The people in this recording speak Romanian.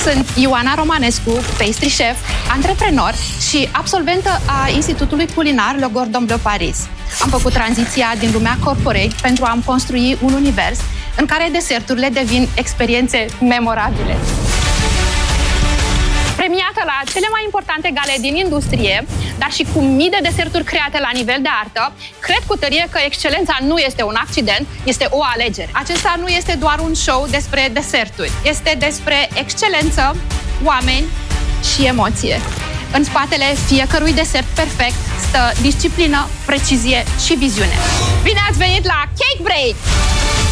Sunt Ioana Romanescu, pastry chef, antreprenor și absolventă a Institutului Culinar Le Cordon Bleu Paris. Am făcut tranziția din lumea corporate pentru a-mi construi un univers în care deserturile devin experiențe memorabile. Premiată la cele mai importante gale din industrie, dar și cu mii de deserturi create la nivel de artă, cred cu tărie că excelența nu este un accident, este o alegere. Acesta nu este doar un show despre deserturi, este despre excelență, oameni și emoție. În spatele fiecărui desert perfect stă disciplină, precizie și viziune. Bine ați venit la Cake Break!